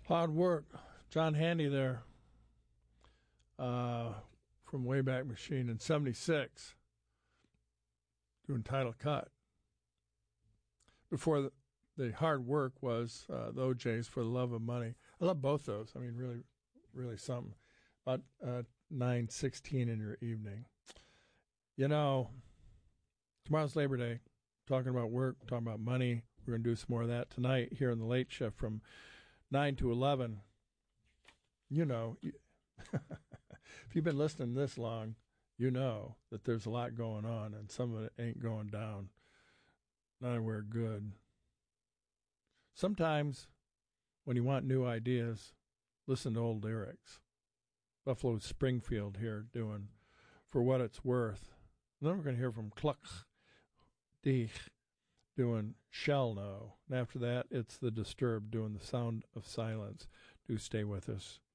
Hard work. John Handy there from Wayback Machine in 76 doing Title Cut. Before the hard work was the OJs, For the Love of Money. I love both those. I mean, really, really something. About 9:16 in your evening. You know, tomorrow's Labor Day. Talking about work, talking about money. We're going to do some more of that tonight here in the late shift from 9 to 11. You know, if you've been listening this long, you know that there's a lot going on, and some of it ain't going down. Not anywhere good. Sometimes, when you want new ideas, listen to old lyrics. Buffalo Springfield here doing For What It's Worth. And then we're going to hear from Cluck Dich doing Shall Know. And after that, it's The Disturbed doing The Sound of Silence. Do stay with us.